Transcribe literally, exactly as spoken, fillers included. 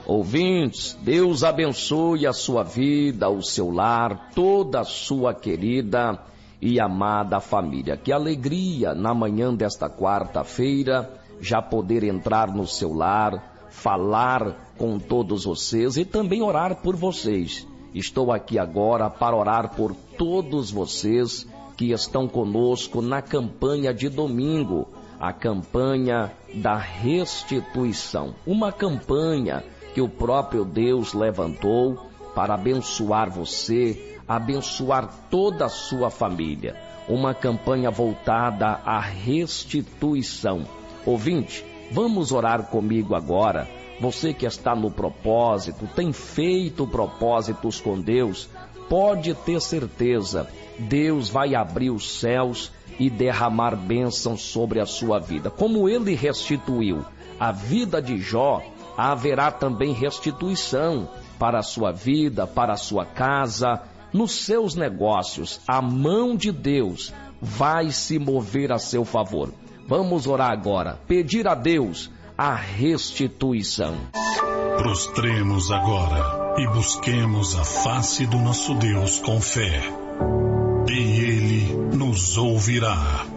Ouvintes, Deus abençoe a sua vida, o seu lar, toda a sua querida e amada família. Que alegria na manhã desta quarta-feira já poder entrar no seu lar, falar com todos vocês e também orar por vocês. Estou aqui agora para orar por todos vocês que estão conosco na campanha de domingo, a campanha da restituição. Uma campanha que o próprio Deus levantou para abençoar você, abençoar toda a sua família. Uma campanha voltada à restituição. Ouvinte, vamos orar comigo agora. Você que está no propósito, tem feito propósitos com Deus, pode ter certeza, Deus vai abrir os céus e derramar bênçãos sobre a sua vida. Como Ele restituiu a vida de Jó, haverá também restituição para a sua vida, para a sua casa, nos seus negócios. A mão de Deus vai se mover a seu favor. Vamos orar agora, pedir a Deus a restituição. Prostremos agora e busquemos a face do nosso Deus com fé, e Ele nos ouvirá.